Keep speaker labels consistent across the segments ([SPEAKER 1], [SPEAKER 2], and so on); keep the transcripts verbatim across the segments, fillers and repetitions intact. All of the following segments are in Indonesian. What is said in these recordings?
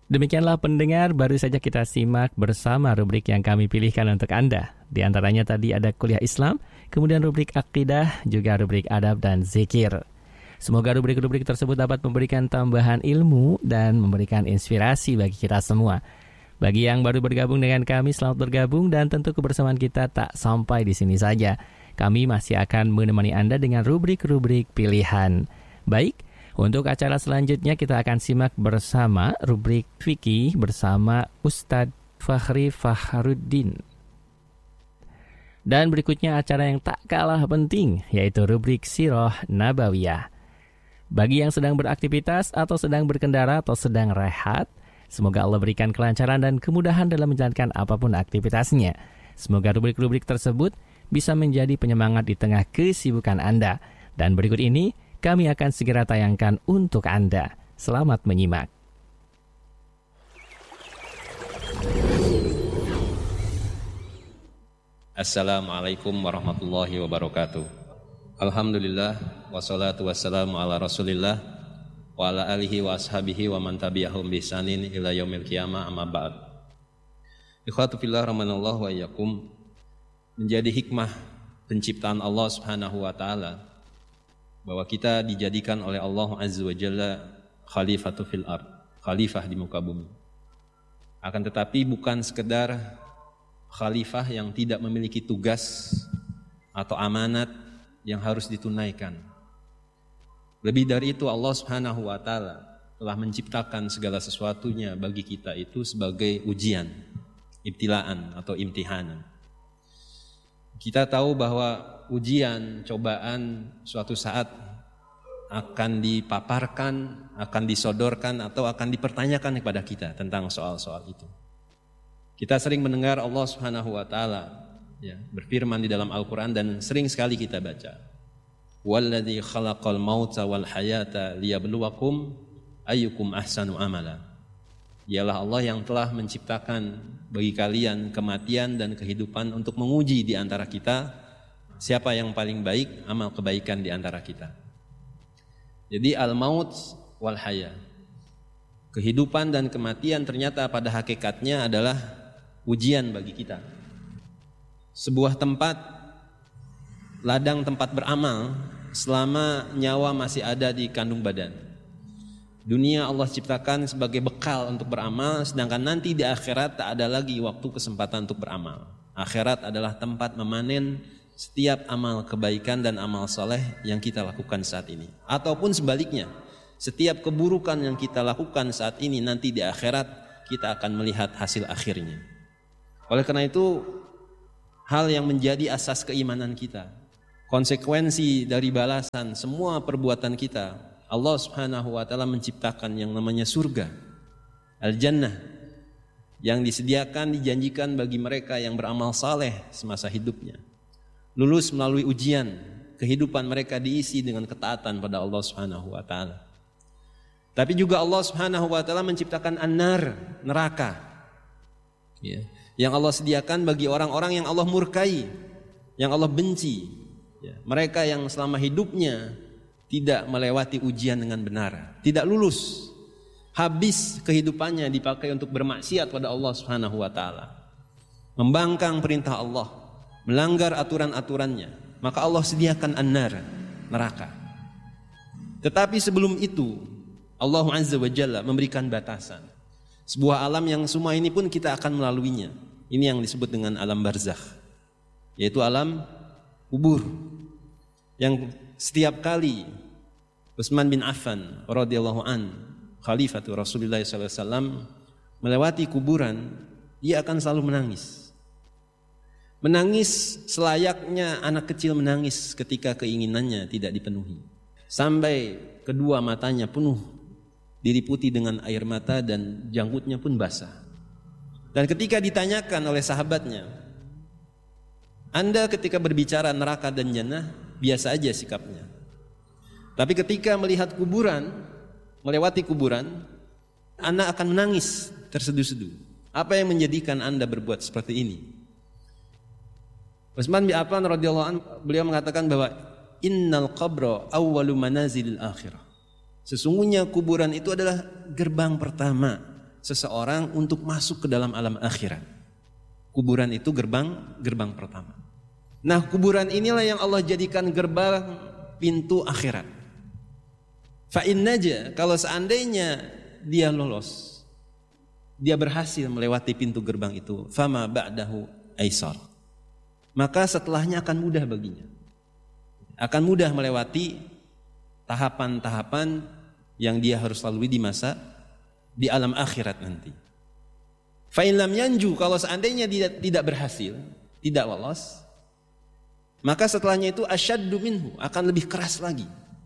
[SPEAKER 1] Demikianlah pendengar, baru saja kita simak bersama rubrik yang kami pilihkan untuk Anda. Di antaranya tadi ada kuliah Islam, kemudian rubrik akidah, juga rubrik adab dan zikir. Semoga rubrik-rubrik tersebut dapat memberikan tambahan ilmu dan memberikan inspirasi bagi kita semua. Bagi yang baru bergabung dengan kami, selamat bergabung dan tentu kebersamaan kita tak sampai di sini saja. Kami masih akan menemani Anda dengan rubrik-rubrik pilihan. Baik, untuk acara selanjutnya kita akan simak bersama rubrik fikih bersama Ustadz Fakhri Fakhruddin. Dan berikutnya acara yang tak kalah penting, yaitu rubrik Sirah Nabawiyah. Bagi yang sedang beraktivitas atau sedang berkendara atau sedang rehat, semoga Allah berikan kelancaran dan kemudahan dalam menjalankan apapun aktivitasnya. Semoga rubrik-rubrik tersebut bisa menjadi penyemangat di tengah kesibukan Anda. Dan berikut ini kami akan segera tayangkan untuk Anda. Selamat menyimak.
[SPEAKER 2] Assalamualaikum warahmatullahi wabarakatuh. Alhamdulillah, wassalatu wassalamu ala rasulillah wa ala alihi wa ashabihi wa man tabi'ahum bisanin ila yaumil qiyamah, amma ba'd. Ikhwatu fillah rahimanallahu wa iyyakum. Menjadi hikmah penciptaan Allah Subhanahu wa taala bahwa kita dijadikan oleh Allah Azza wa Jalla khalifatu fil ard, khalifah di muka bumi. Akan tetapi bukan sekedar khalifah yang tidak memiliki tugas atau amanat yang harus ditunaikan. Lebih dari itu, Allah Subhanahu wa taala telah menciptakan segala sesuatunya bagi kita itu sebagai ujian, ibtilaan atau imtihanan. Kita tahu bahwa ujian, cobaan suatu saat akan dipaparkan, akan disodorkan atau akan dipertanyakan kepada kita tentang soal-soal itu. Kita sering mendengar Allah Subhanahu wa taala ya, berfirman di dalam Al-Qur'an dan sering sekali kita baca. Walladzi khalaqal mauta wal hayata liyabluwakum ayyukum ahsanu amala. Ialah Allah yang telah menciptakan bagi kalian kematian dan kehidupan untuk menguji di antara kita siapa yang paling baik amal kebaikan di antara kita. Jadi al-maut wal haya, kehidupan dan kematian ternyata pada hakikatnya adalah ujian bagi kita. Sebuah tempat, ladang tempat beramal selama nyawa masih ada di kandung badan. Dunia Allah ciptakan sebagai bekal untuk beramal, sedangkan nanti di akhirat tak ada lagi waktu kesempatan untuk beramal. Akhirat adalah tempat memanen setiap amal kebaikan dan amal soleh yang kita lakukan saat ini. Ataupun sebaliknya, setiap keburukan yang kita lakukan saat ini nanti di akhirat kita akan melihat hasil akhirnya. Oleh karena itu, hal yang menjadi asas keimanan kita, konsekuensi dari balasan semua perbuatan kita, Allah Subhanahu wa taala menciptakan yang namanya surga, al-jannah, yang disediakan, dijanjikan bagi mereka yang beramal saleh semasa hidupnya. Lulus melalui ujian, kehidupan mereka diisi dengan ketaatan pada Allah Subhanahu wa taala. Tapi juga Allah Subhanahu wa taala menciptakan an-nar, neraka. Ya, yang Allah sediakan bagi orang-orang yang Allah murkai, yang Allah benci. Ya, mereka yang selama hidupnya tidak melewati ujian dengan benar, tidak lulus, habis kehidupannya dipakai untuk bermaksiat pada Allah Subhanahu wa taala, membangkang perintah Allah, melanggar aturan-aturannya, maka Allah sediakan an-nar, neraka. Tetapi sebelum itu Allah Azza wa Jalla memberikan batasan, sebuah alam yang semua ini pun kita akan melaluinya. Ini yang disebut dengan alam barzakh, yaitu alam kubur, yang setiap kali Utsman bin Affan radhiyallahu an, khalifatu Rasulullah sallallahu alaihi wasallam, melewati kuburan, dia akan selalu menangis. Menangis selayaknya anak kecil menangis ketika keinginannya tidak dipenuhi. Sampai kedua matanya penuh diliputi dengan air mata dan janggutnya pun basah. Dan ketika ditanyakan oleh sahabatnya, Anda ketika berbicara neraka dan jannah biasa aja sikapnya, tapi ketika melihat kuburan, melewati kuburan, Anda akan menangis terseduh-seduh. Apa yang menjadikan Anda berbuat seperti ini? Utsman bin Affan radhiyallahu anhu, beliau mengatakan bahwa innal qabra awwalu manazilil akhirah. Sesungguhnya kuburan itu adalah gerbang pertama seseorang untuk masuk ke dalam alam akhirat. Kuburan itu gerbang gerbang pertama. Nah, kuburan inilah yang Allah jadikan gerbang pintu akhirat. Fa in naja, kalau seandainya dia lolos, dia berhasil melewati pintu gerbang itu, fama ba'dahu aisar, maka setelahnya akan mudah baginya. Akan mudah melewati tahapan-tahapan yang dia harus lalui di masa di alam akhirat nanti. Fa in lam yanju, kalau seandainya dia tidak berhasil, tidak lolos, maka setelahnya itu asyaddu minhu, akan lebih keras lagi.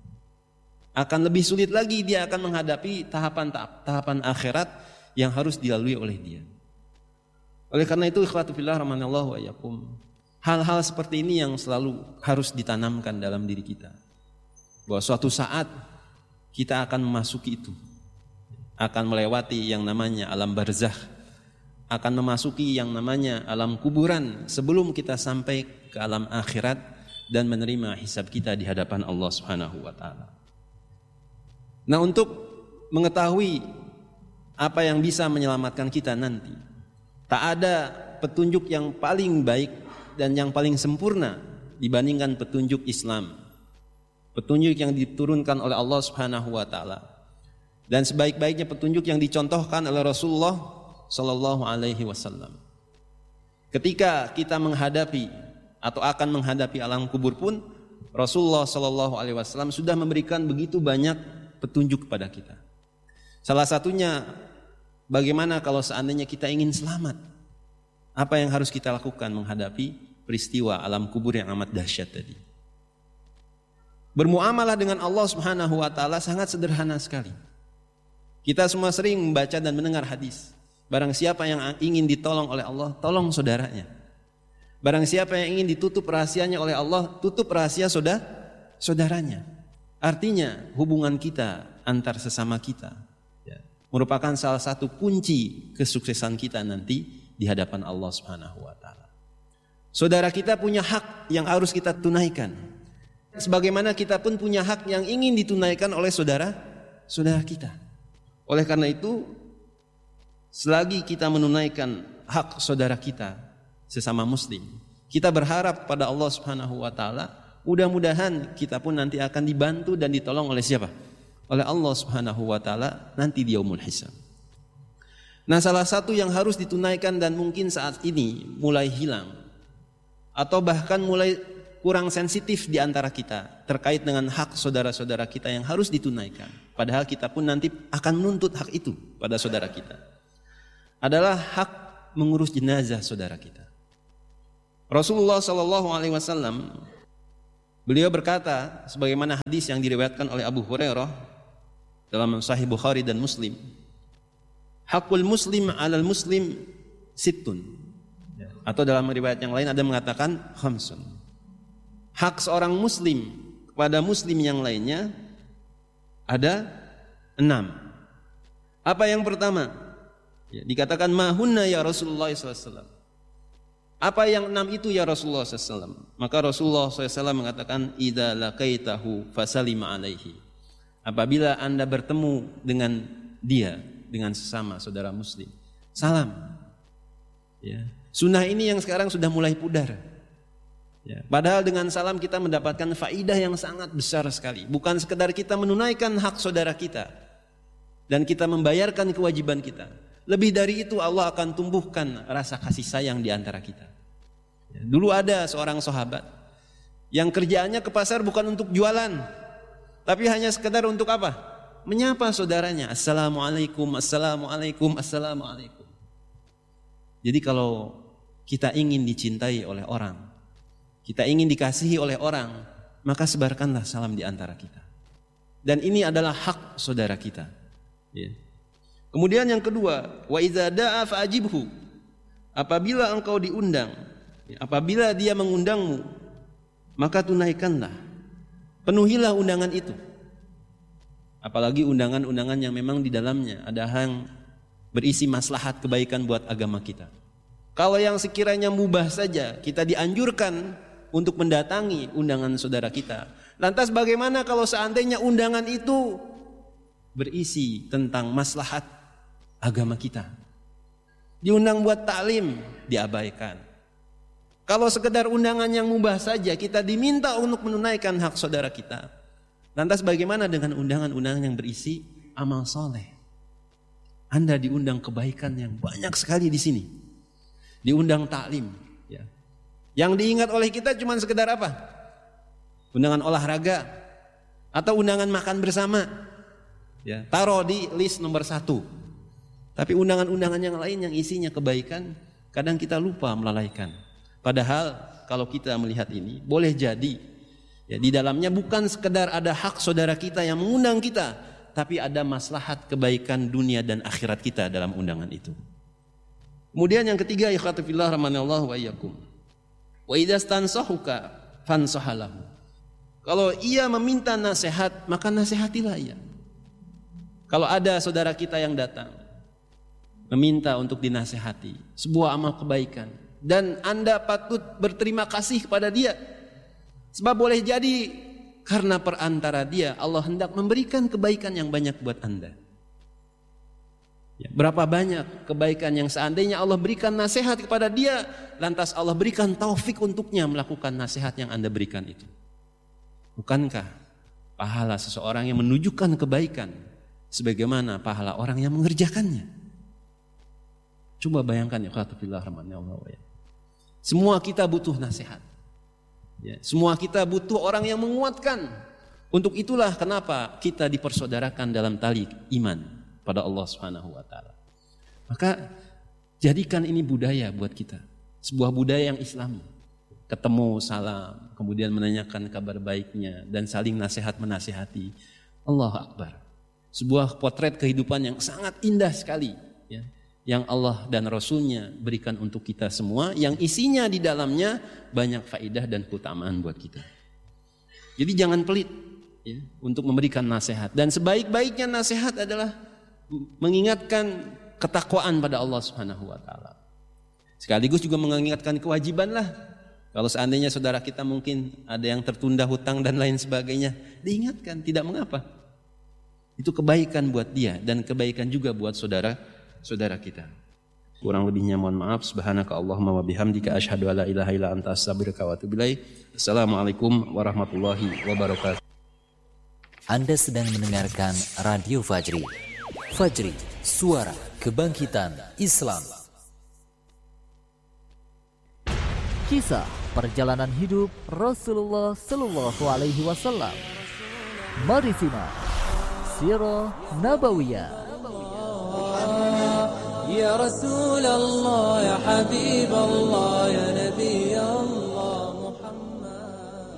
[SPEAKER 2] Akan lebih sulit lagi dia akan menghadapi tahapan-tahapan akhirat yang harus dilalui oleh dia. Oleh karena itu, ikhwatu fillah rahimanallahu wa iyyakum, hal-hal seperti ini yang selalu harus ditanamkan dalam diri kita. Bahwa suatu saat kita akan memasuki itu. Akan melewati yang namanya alam barzakh, akan memasuki yang namanya alam kuburan sebelum kita sampai ke alam akhirat dan menerima hisab kita di hadapan Allah Subhanahu wa taala. Nah, untuk mengetahui apa yang bisa menyelamatkan kita nanti, tak ada petunjuk yang paling baik dan yang paling sempurna dibandingkan petunjuk Islam. Petunjuk yang diturunkan oleh Allah Subhanahu wa taala. Dan sebaik-baiknya petunjuk yang dicontohkan oleh Rasulullah sallallahu alaihi wasallam. Ketika kita menghadapi atau akan menghadapi alam kubur pun, Rasulullah sallallahu alaihi wasallam sudah memberikan begitu banyak petunjuk kepada kita. Salah satunya, bagaimana kalau seandainya kita ingin selamat? Apa yang harus kita lakukan menghadapi peristiwa alam kubur yang amat dahsyat tadi? Bermuamalah dengan Allah Subhanahu wa taala sangat sederhana sekali. Kita semua sering membaca dan mendengar hadis. Barang siapa yang ingin ditolong oleh Allah, tolong saudaranya. Barang siapa yang ingin ditutup rahasianya oleh Allah, tutup rahasia saudara saudaranya. Artinya hubungan kita antar sesama kita ya, merupakan salah satu kunci kesuksesan kita nanti di hadapan Allah Subhanahu wa taala. Saudara kita punya hak yang harus kita tunaikan. Sebagaimana kita pun punya hak yang ingin ditunaikan oleh saudara saudara kita. Oleh karena itu, selagi kita menunaikan hak saudara kita sesama muslim, kita berharap pada Allah Subhanahu wa taala, mudah-mudahan kita pun nanti akan dibantu dan ditolong oleh siapa? Oleh Allah Subhanahu wa taala nanti di yaumul hisab. Nah, salah satu yang harus ditunaikan dan mungkin saat ini mulai hilang atau bahkan mulai kurang sensitif di antara kita terkait dengan hak saudara-saudara kita yang harus ditunaikan. Padahal kita pun nanti akan menuntut hak itu pada saudara kita. Adalah hak mengurus jenazah saudara kita. Rasulullah sallallahu alaihi wasallam beliau berkata, sebagaimana hadis yang diriwayatkan oleh Abu Hurairah dalam Sahih Bukhari dan Muslim, hakul muslim alal muslim sittun, atau dalam riwayat yang lain ada mengatakan khamsun. Hak seorang muslim kepada muslim yang lainnya ada enam. Apa yang pertama? Ya, dikatakan mahunna ya Rasulullah sallallahu alaihi wasallam. Apa yang enam itu ya Rasulullah sallallahu alaihi wasallam? Maka Rasulullah sallallahu alaihi wasallam mengatakan, idza laqaitahu fasalim alaihi. Apabila Anda bertemu dengan dia, dengan sesama saudara muslim, salam. Ya. Sunnah ini yang sekarang sudah mulai pudar. Ya. Padahal dengan salam kita mendapatkan faidah yang sangat besar sekali. Bukan sekedar kita menunaikan hak saudara kita dan kita membayarkan kewajiban kita. Lebih dari itu, Allah akan tumbuhkan rasa kasih sayang di antara kita. Ya. Dulu ada seorang sahabat yang kerjaannya ke pasar bukan untuk jualan, tapi hanya sekedar untuk apa? Menyapa saudaranya. Assalamualaikum, assalamualaikum, assalamualaikum. Jadi kalau kita ingin dicintai oleh orang, kita ingin dikasihi oleh orang, maka sebarkanlah salam di antara kita. Dan ini adalah hak saudara kita. Ya. Kemudian yang kedua, wa idza da'a fa'ajibhu. Apabila engkau diundang, apabila dia mengundangmu, maka tunaikanlah. Penuhilah undangan itu. Apalagi undangan-undangan yang memang di dalamnya ada yang berisi maslahat kebaikan buat agama kita. Kalau yang sekiranya mubah saja kita dianjurkan untuk mendatangi undangan saudara kita. Lantas bagaimana kalau seandainya undangan itu berisi tentang maslahat agama kita. Diundang buat taklim, diabaikan. Kalau sekedar undangan yang mubah saja, kita diminta untuk menunaikan hak saudara kita. Lantas bagaimana dengan undangan-undangan yang berisi amal soleh? Anda diundang kebaikan yang banyak sekali di sini. Diundang taklim. Ya. Yang diingat oleh kita cuma sekedar apa? Undangan olahraga atau undangan makan bersama. Ya, taruh di list nomor satu. Tapi undangan-undangan yang lain yang isinya kebaikan, kadang kita lupa melalaikan. Padahal kalau kita melihat ini, boleh jadi ya, di dalamnya bukan sekedar ada hak saudara kita yang mengundang kita, tapi ada maslahat kebaikan dunia dan akhirat kita dalam undangan itu. Kemudian yang ketiga, ikhwati fillah rahimanallahu wa iyyakum. Wa idza stansahuka fansahalahu. Kalau ia meminta nasihat, maka nasihatilah ia. Kalau ada saudara kita yang datang meminta untuk dinasihati sebuah amal kebaikan, dan Anda patut berterima kasih kepada dia, sebab boleh jadi karena perantara dia Allah hendak memberikan kebaikan yang banyak buat Anda. Ya, berapa banyak kebaikan yang seandainya Allah berikan nasihat kepada dia, lantas Allah berikan taufik untuknya melakukan nasihat yang Anda berikan itu. Bukankah pahala seseorang yang menunjukkan kebaikan sebagaimana pahala orang yang mengerjakannya? Coba bayangkan ya, khatufillah rahmanallahu ya. Semua kita butuh nasihat. Ya, semua kita butuh orang yang menguatkan. Untuk itulah kenapa kita dipersaudarakan dalam tali iman pada Allah Subhanahu wa taala. Maka jadikan ini budaya buat kita. Sebuah budaya yang Islami. Ketemu, salam, kemudian menanyakan kabar baiknya dan saling nasihat menasihati. Allahu Akbar. Sebuah potret kehidupan yang sangat indah sekali, ya, yang Allah dan Rasulnya berikan untuk kita semua, yang isinya di dalamnya banyak faedah dan keutamaan buat kita. Jadi jangan pelit ya, untuk memberikan nasihat. Dan sebaik-baiknya nasihat adalah mengingatkan ketakwaan pada Allah Subhanahu wa taala. Sekaligus juga mengingatkan kewajiban lah. Kalau seandainya saudara kita mungkin ada yang tertunda hutang dan lain sebagainya, diingatkan, tidak mengapa. Itu kebaikan buat dia dan kebaikan juga buat saudara-saudara kita. Kurang lebihnya mohon maaf. Subhanaka Allahumma wa bihamdika asyhadu alla ilaha illa anta astaghfiruka wa atubu ilaik. Assalamualaikum warahmatullahi wabarakatuh.
[SPEAKER 3] Anda sedang mendengarkan Radio Fajri. Fajri, suara kebangkitan Islam. Kisah perjalanan hidup Rasulullah Sallallahu Alaihi Wasallam. Mari simak Sirah Nabawiyah.
[SPEAKER 4] Ya Rasulullah, ya Habib Allah, ya Nabi Allah Muhammad.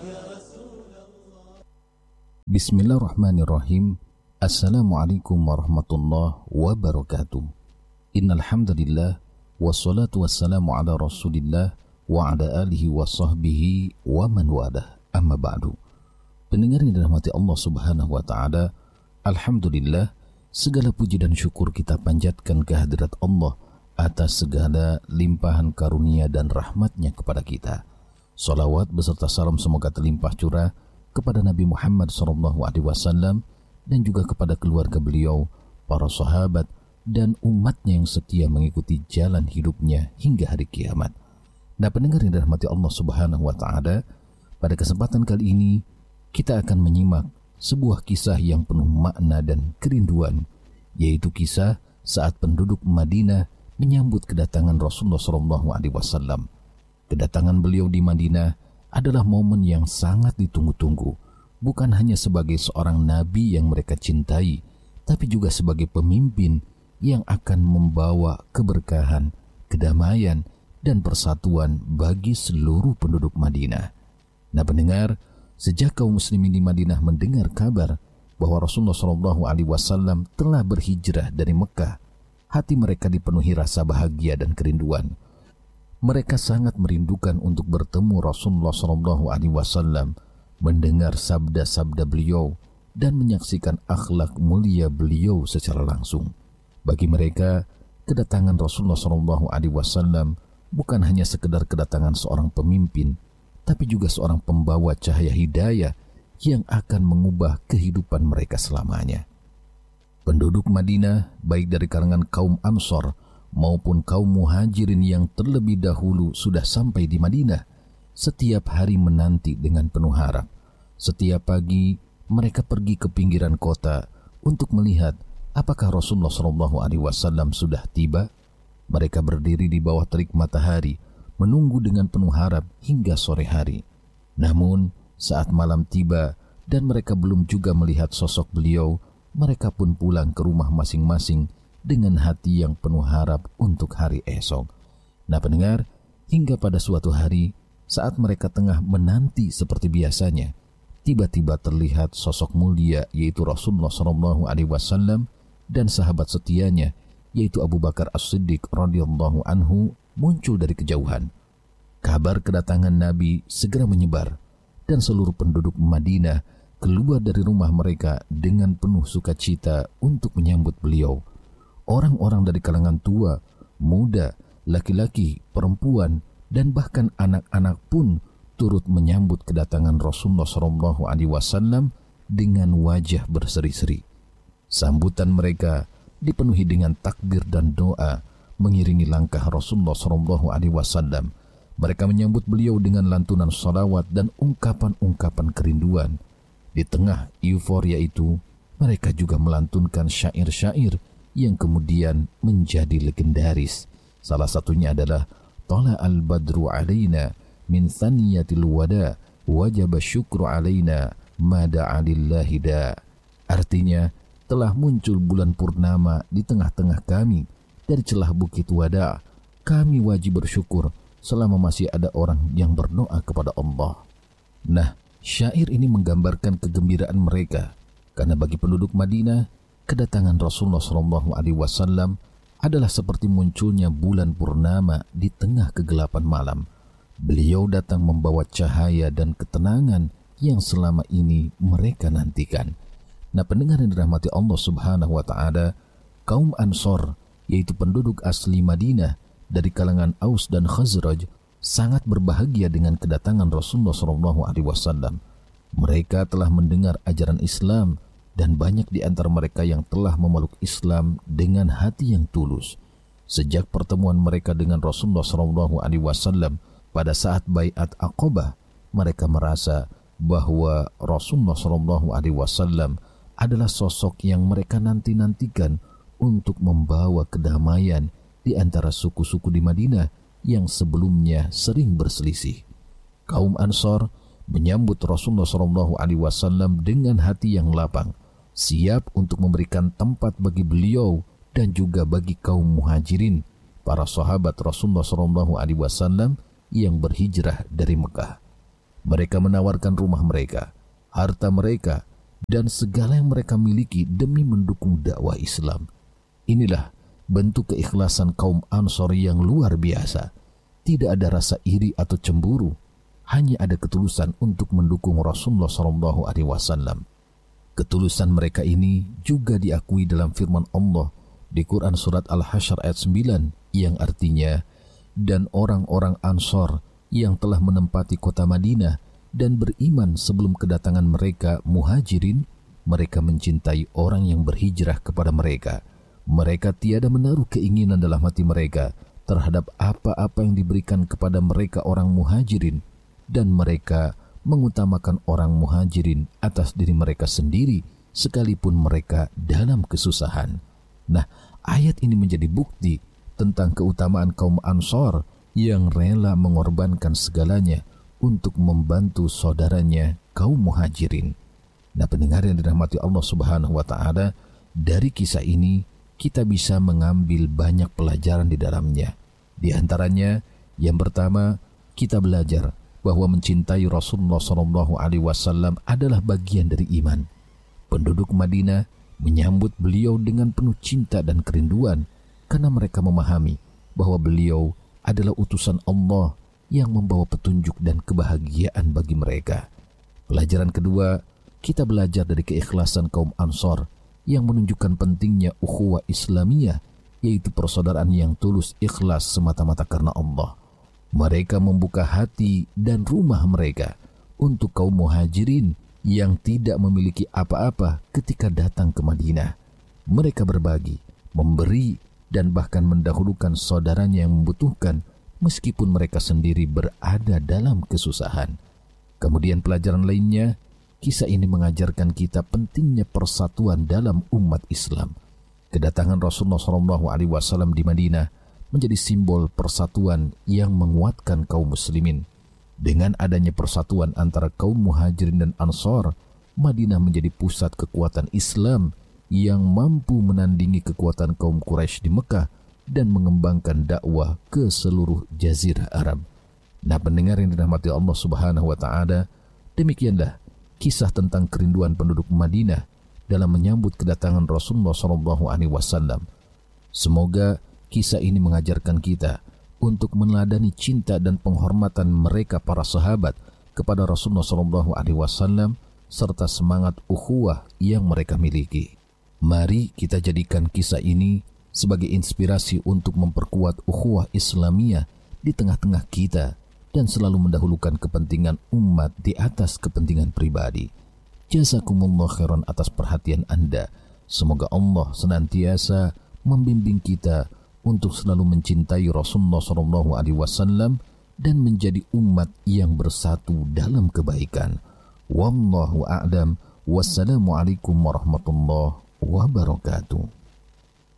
[SPEAKER 5] Bismillahirrahmanirrahim. Assalamualaikum warahmatullahi wabarakatuh. Innal hamdalillah wassalatu wassalamu ala Rasulillah wa ala alihi wa sahbihi wa man walah. Amma ba'du. Pendengar yang dirahmati Allah Subhanahu wa taala, alhamdulillah, segala puji dan syukur kita panjatkan kehadirat Allah atas segala limpahan karunia dan rahmatnya kepada kita. Salawat beserta salam semoga terlimpah curah kepada Nabi Muhammad sallallahu alaihi wasallam dan juga kepada keluarga beliau, para sahabat dan umatnya yang setia mengikuti jalan hidupnya hingga hari kiamat. Nah, pendengar yang dirahmati Allah Subhanahu wa taala, pada kesempatan kali ini kita akan menyimak sebuah kisah yang penuh makna dan kerinduan, yaitu kisah saat penduduk Madinah menyambut kedatangan Rasulullah sallallahu alaihi wasallam. Kedatangan beliau di Madinah adalah momen yang sangat ditunggu-tunggu, bukan hanya sebagai seorang nabi yang mereka cintai, tapi juga sebagai pemimpin yang akan membawa keberkahan, kedamaian, dan persatuan bagi seluruh penduduk Madinah. Nah, pendengar, sejak kaum muslimin di Madinah mendengar kabar bahwa Rasulullah shallallahu alaihi wasallam telah berhijrah dari Mekah, hati mereka dipenuhi rasa bahagia dan kerinduan. Mereka sangat merindukan untuk bertemu Rasulullah shallallahu alaihi wasallam, mendengar sabda-sabda beliau, dan menyaksikan akhlak mulia beliau secara langsung. Bagi mereka, kedatangan Rasulullah shallallahu alaihi wasallam bukan hanya sekedar kedatangan seorang pemimpin, tapi juga seorang pembawa cahaya hidayah yang akan mengubah kehidupan mereka selamanya. Penduduk Madinah, baik dari kalangan kaum Ansor maupun kaum Muhajirin yang terlebih dahulu sudah sampai di Madinah, setiap hari menanti dengan penuh harap. Setiap pagi mereka pergi ke pinggiran kota untuk melihat apakah Rasulullah shallallahu alaihi wasallam sudah tiba. Mereka berdiri di bawah terik matahari, menunggu dengan penuh harap hingga sore hari. Namun, saat malam tiba dan mereka belum juga melihat sosok beliau, mereka pun pulang ke rumah masing-masing dengan hati yang penuh harap untuk hari esok. Nah pendengar, hingga pada suatu hari, saat mereka tengah menanti seperti biasanya, tiba-tiba terlihat sosok mulia yaitu Rasulullah shallallahu alaihi wasallam dan sahabat setianya yaitu Abu Bakar As-Siddiq radhiyallahu anhu muncul dari kejauhan. Kabar kedatangan Nabi segera menyebar dan seluruh penduduk Madinah keluar dari rumah mereka dengan penuh sukacita untuk menyambut beliau. Orang-orang dari kalangan tua, muda, laki-laki, perempuan, dan bahkan anak-anak pun turut menyambut kedatangan Rasulullah shallallahu alaihi wasallam dengan wajah berseri-seri. Sambutan mereka dipenuhi dengan takbir dan doa mengiringi langkah Rasulullah shallallahu alaihi wasallam. Mereka menyambut beliau dengan lantunan salawat dan ungkapan-ungkapan kerinduan. Di tengah euforia itu, mereka juga melantunkan syair-syair yang kemudian menjadi legendaris. Salah satunya adalah Tala al-badru alaina min thaniyatil wada wajaba syukru alaina mada alillahi da. Artinya, telah muncul bulan purnama di tengah-tengah kami dari celah bukit wada. Kami wajib bersyukur selama masih ada orang yang berdoa kepada Allah. Nah, syair ini menggambarkan kegembiraan mereka karena bagi penduduk Madinah, kedatangan Rasulullah shallallahu alaihi wasallam adalah seperti munculnya bulan purnama di tengah kegelapan malam. Beliau datang membawa cahaya dan ketenangan yang selama ini mereka nantikan. Nah, pendengar yang dirahmati Allah Subhanahu wa taala, kaum Ansor yaitu penduduk asli Madinah dari kalangan Aus dan Khazraj sangat berbahagia dengan kedatangan Rasulullah shallallahu alaihi wasallam. Mereka telah mendengar ajaran Islam dan banyak di antara mereka yang telah memeluk Islam dengan hati yang tulus. Sejak pertemuan mereka dengan Rasulullah shallallahu alaihi wasallam pada saat Baiat Aqabah, mereka merasa bahwa Rasulullah shallallahu alaihi wasallam adalah sosok yang mereka nanti-nantikan untuk membawa kedamaian di antara suku-suku di Madinah yang sebelumnya sering berselisih. Kaum Ansor menyambut Rasulullah shallallahu alaihi wasallam dengan hati yang lapang, siap untuk memberikan tempat bagi beliau dan juga bagi kaum Muhajirin, para sahabat Rasulullah shallallahu alaihi wasallam yang berhijrah dari Mekah. Mereka menawarkan rumah mereka, harta mereka, dan segala yang mereka miliki demi mendukung dakwah Islam. Inilah bentuk keikhlasan kaum Ansor yang luar biasa. Tidak ada rasa iri atau cemburu, hanya ada ketulusan untuk mendukung Rasulullah shallallahu alaihi wasallam. Ketulusan mereka ini juga diakui dalam firman Allah di Quran surat Al-Hasyr ayat sembilan yang artinya, dan orang-orang Ansor yang telah menempati kota Madinah dan beriman sebelum kedatangan mereka Muhajirin, mereka mencintai orang yang berhijrah kepada mereka. Mereka tiada menaruh keinginan dalam hati mereka terhadap apa-apa yang diberikan kepada mereka orang Muhajirin, dan mereka mengutamakan orang Muhajirin atas diri mereka sendiri sekalipun mereka dalam kesusahan. Nah, ayat ini menjadi bukti tentang keutamaan kaum Ansor yang rela mengorbankan segalanya untuk membantu saudaranya kaum Muhajirin. Nah, pendengar yang dirahmati Allah Subhanahu wa taala, dari kisah ini kita bisa mengambil banyak pelajaran di dalamnya. Di antaranya, yang pertama, kita belajar bahwa mencintai Rasulullah shallallahu alaihi wasallam adalah bagian dari iman. Penduduk Madinah menyambut beliau dengan penuh cinta dan kerinduan karena mereka memahami bahwa beliau adalah utusan Allah yang membawa petunjuk dan kebahagiaan bagi mereka. Pelajaran kedua, kita belajar dari keikhlasan kaum Ansor yang menunjukkan pentingnya ukhuwah Islamiyah, yaitu persaudaraan yang tulus ikhlas semata-mata karena Allah. Mereka membuka hati dan rumah mereka untuk kaum Muhajirin yang tidak memiliki apa-apa ketika datang ke Madinah. mereka berbagi, memberi, dan bahkan mendahulukan saudaranya yang membutuhkan meskipun mereka sendiri berada dalam kesusahan. Kemudian pelajaran lainnya, kisah ini mengajarkan kita pentingnya persatuan dalam umat Islam. Kedatangan Rasulullah shallallahu alaihi wasallam di Madinah menjadi simbol persatuan yang menguatkan kaum muslimin. Dengan adanya persatuan antara kaum muhajirin dan ansor, Madinah menjadi pusat kekuatan Islam yang mampu menandingi kekuatan kaum Quraisy di Mekah dan mengembangkan dakwah ke seluruh jazirah Arab. Nah, pendengar yang dirahmati Allah Subhanahu wa taala, demikianlah kisah tentang kerinduan penduduk Madinah dalam menyambut kedatangan Rasulullah shallallahu alaihi wasallam. Semoga kisah ini mengajarkan kita untuk meneladani cinta dan penghormatan mereka para sahabat kepada Rasulullah shallallahu alaihi wasallam serta semangat ukhuwah yang mereka miliki. Mari kita jadikan kisah ini sebagai inspirasi untuk memperkuat ukhuwah Islamiyah di tengah-tengah kita dan selalu mendahulukan kepentingan umat di atas kepentingan pribadi. Jazakumullah khairan atas perhatian Anda. Semoga Allah senantiasa membimbing kita untuk selalu mencintai Rasulullah shallallahu alaihi wasallam dan menjadi umat yang bersatu dalam kebaikan. Wallahu a'lam. Wassalamualaikum warahmatullahi wabarakatuh.